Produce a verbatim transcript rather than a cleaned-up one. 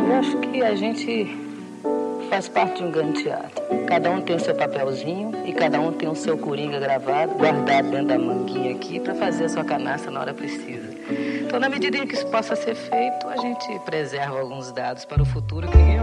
Eu acho que a gente faz parte de um grande teatro. Cada um tem o seu papelzinho e cada um tem o seu coringa gravado, guardado dentro da manguinha aqui para fazer a sua canastra na hora precisa. Então, na medida em que isso possa ser feito, a gente preserva alguns dados para o futuro que ninguém